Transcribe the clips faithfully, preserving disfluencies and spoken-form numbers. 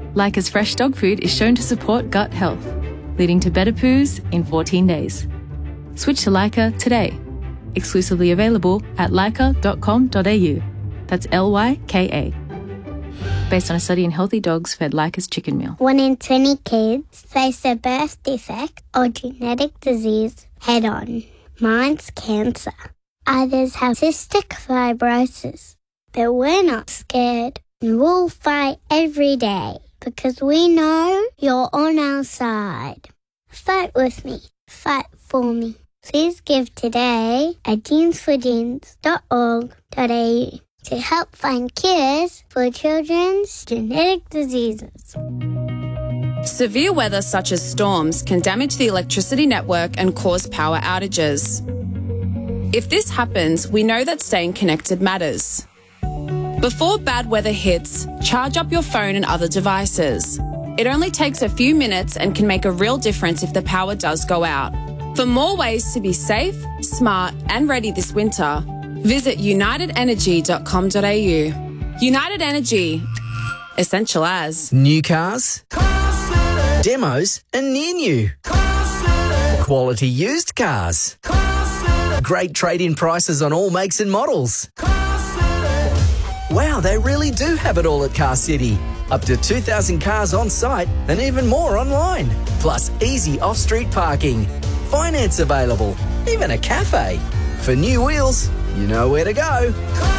Leica's fresh dog food is shown to support gut health, leading to better poos in fourteen days. Switch to Leica today. Exclusively available at leica dot com dot a u. That's L Y K A. Based on a study in healthy dogs fed Leica's chicken meal. One in twenty kids face a birth defect or genetic disease head-on. Mine's cancer. Others have cystic fibrosis. But we're not scared, and we'll fight every day because we know you're on our side. Fight with me. Fight for me. Please give today at jeans for jeans dot org dot a u to help find cures for children's genetic diseases. Severe weather such as storms can damage the electricity network and cause power outages. If this happens, we know that staying connected matters. Before bad weather hits, charge up your phone and other devices. It only takes a few minutes and can make a real difference if the power does go out. For more ways to be safe, smart and ready this winter, visit united energy dot com dot a u. United Energy. Essential as. New cars, demos and near new. Quality used cars. Great trade-in prices on all makes and models. Wow, they really do have it all at Car City. Up to two thousand cars on site and even more online. Plus easy off-street parking. Finance available. Even a cafe. For new wheels, you know where to go.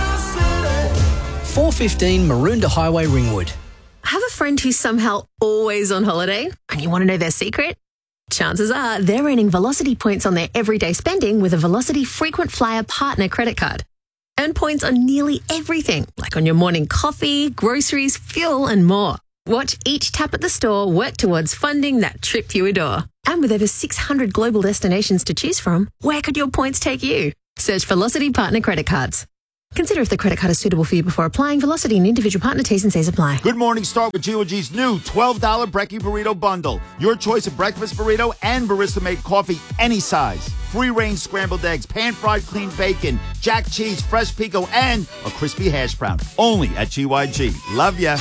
four fifteen Maroondah Highway, Ringwood. Have a friend who's somehow always on holiday and you want to know their secret? Chances are they're earning Velocity points on their everyday spending with a Velocity Frequent Flyer Partner credit card. Earn points on nearly everything, like on your morning coffee, groceries, fuel and more. Watch each tap at the store work towards funding that trip you adore. And with over six hundred global destinations to choose from, where could your points take you? Search Velocity Partner Credit Cards. Consider if the credit card is suitable for you before applying. Velocity and individual partner T's and C's apply. Good morning. Start with G O G's new twelve dollar Brekkie Burrito Bundle. Your choice of breakfast burrito and barista-made coffee any size. Free-range scrambled eggs, pan-fried clean bacon, jack cheese, fresh pico, and a crispy hash brown. Only at G Y G. Love ya.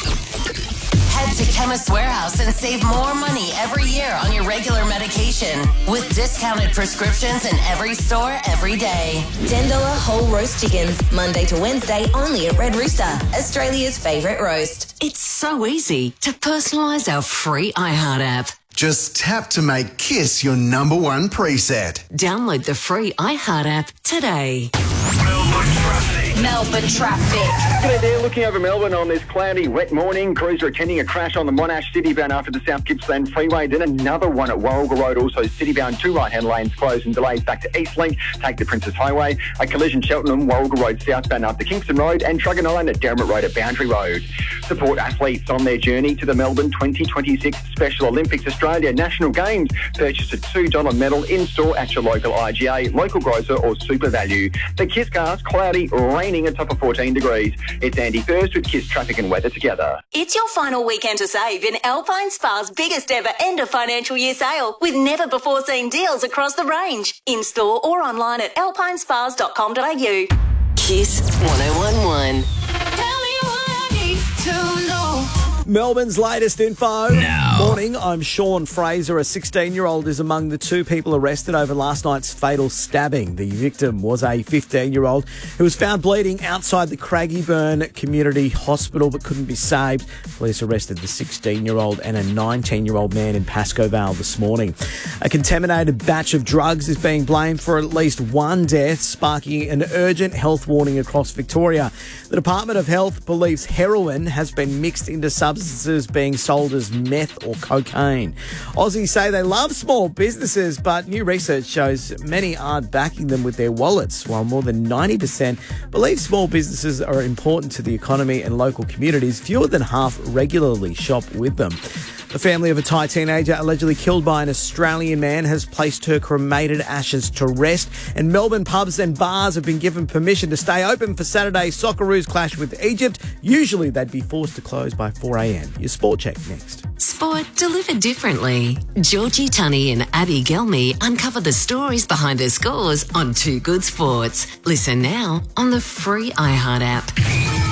Head to Chemist Warehouse and save more money every year on your regular medication with discounted prescriptions in every store every day. ten dollar whole roast chickens, Monday to Wednesday, only at Red Rooster, Australia's favourite roast. It's so easy to personalise our free iHeart app. Just tap to make Kiss your number one preset. Download the free iHeart app today. Melbourne traffic. Melbourne traffic. G'day there, looking over Melbourne on this cloudy, wet morning. Crews are attending a crash on the Monash City-bound after the South Gippsland Freeway. Then another one at Warragul Road, also City-bound, two right-hand lanes closed and delays back to Eastlink. Take the Princess Highway. A collision Cheltenham, Warragul Road southbound after Kingston Road, and Truganine at Derrimut Road at Boundary Road. Support athletes on their journey to the Melbourne twenty twenty-six Special Olympics Australia National Games. Purchase a two dollar medal in-store at your local I G A, local grocer or Super Value. The Kiss cast, cloudy, raining at top of fourteen degrees. It's Andy First with Kiss Traffic and Weather together. It's your final weekend to save in Alpine Spa's biggest ever end of financial year sale with never before seen deals across the range. In store or online at alpine spas dot com dot a u. Kiss one oh one one. Melbourne's latest info. Now. Morning, I'm Sean Fraser. A sixteen-year-old is among the two people arrested over last night's fatal stabbing. The victim was a fifteen-year-old who was found bleeding outside the Craigieburn Community Hospital but couldn't be saved. Police arrested the sixteen-year-old and a nineteen-year-old man in Pascoe Vale this morning. A contaminated batch of drugs is being blamed for at least one death, sparking an urgent health warning across Victoria. The Department of Health believes heroin has been mixed into substances being sold as meth or cocaine. Aussies say they love small businesses, but new research shows many aren't backing them with their wallets, while more than ninety percent believe small businesses are important to the economy and local communities. Fewer than half regularly shop with them. The family of a Thai teenager allegedly killed by an Australian man has placed her cremated ashes to rest, and Melbourne pubs and bars have been given permission to stay open for Saturday's Socceroos clash with Egypt. Usually they'd be forced to close by four a.m. Your Sport Check next. Sport delivered differently. Georgie Tunney and Abby Gelmy uncover the stories behind their scores on Two Good Sports. Listen now on the free iHeart app.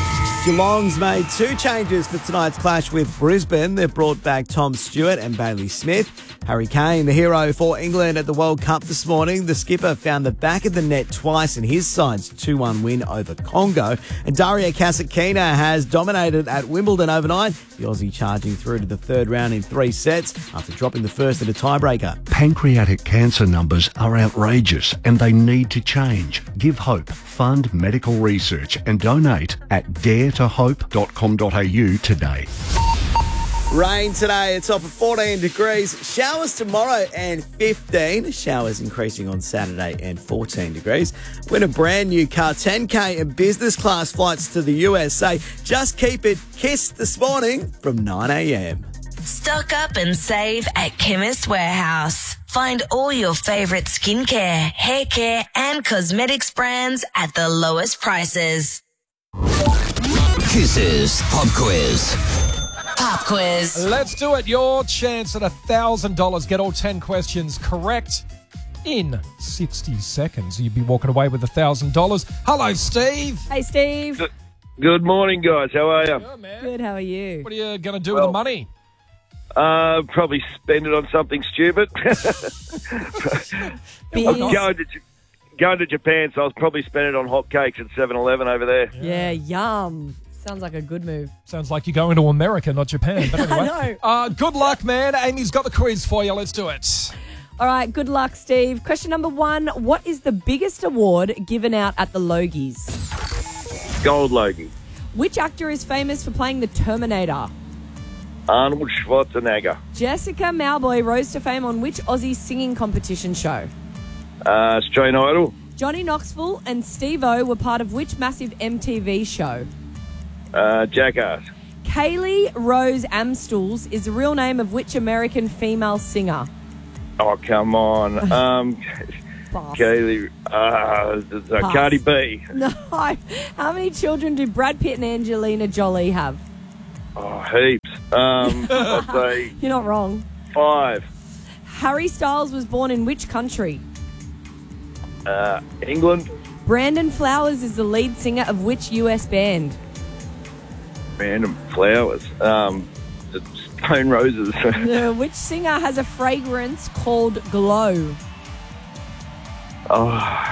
Geelong's made two changes for tonight's clash with Brisbane. They've brought back Tom Stewart and Bailey Smith. Harry Kane, the hero for England at the World Cup this morning. The skipper found the back of the net twice in his side's two one win over Congo. And Daria Kasatkina has dominated at Wimbledon overnight. The Aussie charging through to the third round in three sets after dropping the first at a tiebreaker. Pancreatic cancer numbers are outrageous and they need to change. Give hope. Fund medical research and donate at dare to hope dot com dot a u today. Rain today, a top of fourteen degrees. Showers tomorrow and fifteen. Showers increasing on Saturday and fourteen degrees. Win a brand new car, ten K and business class flights to the U S A. Just keep it kissed this morning from nine a.m. Stock up and save at Chemist Warehouse. Find all your favourite skincare, hair care and cosmetics brands at the lowest prices. Kisses Pop Quiz. Pop quiz. Let's do it. Your chance at one thousand dollars. Get all ten questions correct in sixty seconds. You'd be walking away with one thousand dollars. Hello, Steve. Hey, Steve. Good, good morning, guys. How are you? Good, man. Good, how are you? What are you going to do Well, with the money? Uh, probably spend it on something stupid. I'm going to, J- going to Japan, so I'll probably spend it on hotcakes at seven eleven over there. Yeah, yum. Sounds like a good move. Sounds like you're going to America, not Japan. But anyway, I know. Uh, good luck, man. Amy's got the quiz for you. Let's do it. All right, good luck, Steve. Question number one. What is the biggest award given out at the Logies? Gold Logie. Which actor is famous for playing the Terminator? Arnold Schwarzenegger. Jessica Mauboy rose to fame on which Aussie singing competition show? Uh, Australian Idol. Johnny Knoxville and Steve-O were part of which massive M T V show? Uh, Jackass. Kaylee Rose Amstutz is the real name of which American female singer? Oh, come on. Um, Kaylee. Uh, uh, Cardi B. No. How many children do Brad Pitt and Angelina Jolie have? Oh, heaps. Um, I'd say You're not wrong. five. Harry Styles was born in which country? Uh, England. Brandon Flowers is the lead singer of which U S band? Random flowers. Um, the Stone Roses. Uh, which singer has a fragrance called Glow? oh,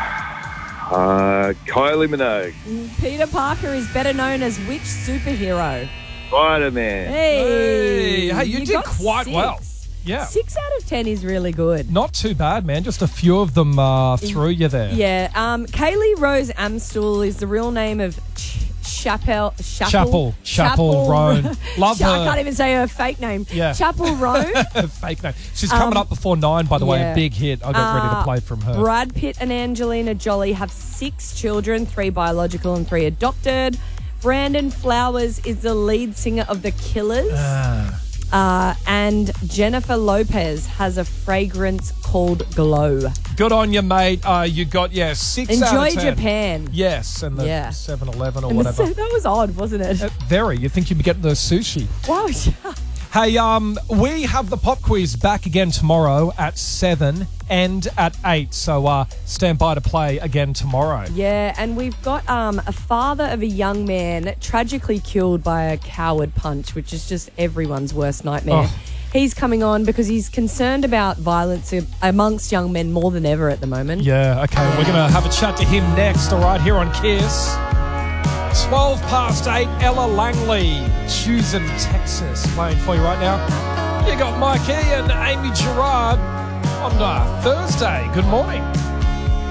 uh, Kylie Minogue. Peter Parker is better known as which superhero? Spider-Man. Hey, Hey, hey, you, did got quite six. well. Yeah. Six out of ten is really good. Not too bad, man. Just a few of them uh, threw you there. Yeah. Um, Kaylee Rose Amstutz is the real name of Ch- Chapel. Chapel. Chapel. Chapel Roan. Love Ch- her. I can't even say her fake name. Yeah. Chapel Roan. Fake name. She's coming Um, up before nine, by the way. yeah. A big hit. I got ready to Uh, play from her. Brad Pitt and Angelina Jolie have six children, three biological and three adopted. Brandon Flowers is the lead singer of The Killers. Ah. Uh, and Jennifer Lopez has a fragrance called Glow. Good on you, mate. Uh, you got, yeah, six out Enjoy of ten. Japan. Yes, and the Yeah. seven eleven or And the- whatever. that was odd, wasn't it? Uh, very. You think you'd be getting the sushi. Wow. Hey, um, we have the pop quiz back again tomorrow at seven and at eight. So uh, stand by to play again tomorrow. Yeah, and we've got um, a father of a young man tragically killed by a coward punch, which is just everyone's worst nightmare. Oh. He's coming on because he's concerned about violence amongst young men more than ever at the moment. Yeah, okay. We're going to have a chat to him next, all right, here on Kiss. twelve past eight, Ella Langley, Choosing Texas, playing for you right now. You got Mikey and Amy Gerard on uh, Thursday. Good morning.